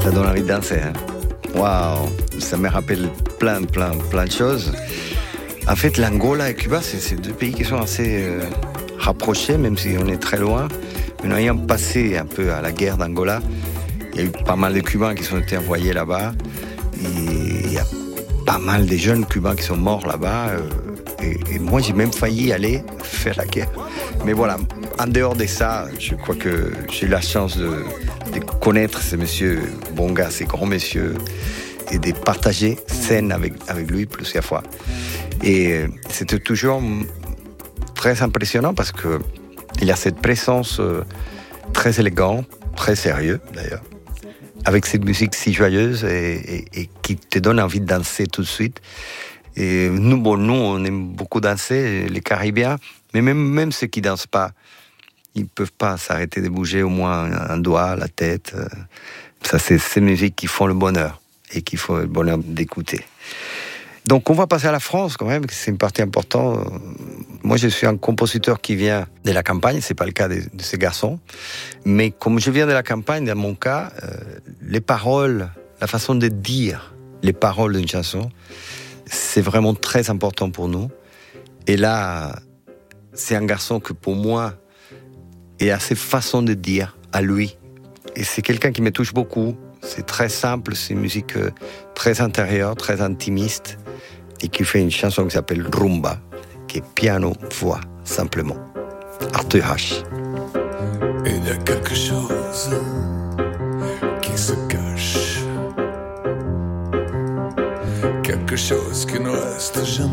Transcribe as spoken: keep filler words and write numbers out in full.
Ça donne envie de danser, hein. Waouh, ça me rappelle plein, plein, plein de choses. En fait, l'Angola et Cuba, c'est, c'est deux pays qui sont assez euh, rapprochés, même si on est très loin. Mais en ayant passé un peu à la guerre d'Angola, il y a eu pas mal de Cubains qui ont été envoyés là-bas. Et il y a pas mal de jeunes Cubains qui sont morts là-bas. Euh, et, et moi, j'ai même failli aller faire la guerre. Mais voilà, en dehors de ça, je crois que j'ai eu la chance de, de connaître ce monsieur Bonga, ces grands messieurs, et de partager scène avec, avec lui plusieurs fois. Et c'était toujours très impressionnant parce qu'il a cette présence très élégante, très sérieuse d'ailleurs, avec cette musique si joyeuse et, et, et qui te donne envie de danser tout de suite. Et nous, bon, nous, on aime beaucoup danser, les Caraïbiens, mais même, même ceux qui ne dansent pas, ils ne peuvent pas s'arrêter de bouger au moins un doigt, la tête. Ça, c'est ces musiques qui font le bonheur et qui font le bonheur d'écouter. Donc, on va passer à la France quand même, c'est une partie importante. Moi, je suis un compositeur qui vient de la campagne, c'est pas le cas de, de ces garçons. Mais comme je viens de la campagne, dans mon cas, euh, les paroles, la façon de dire les paroles d'une chanson, c'est vraiment très important pour nous. Et là, c'est un garçon que pour moi, est assez façon de dire à lui. Et c'est quelqu'un qui me touche beaucoup. C'est très simple, c'est une musique très intérieure, très intimiste, et qui fait une chanson qui s'appelle Rumba, qui est piano-voix, simplement. Arthur H. Il y a quelque chose qui se cache, quelque chose qui ne reste jamais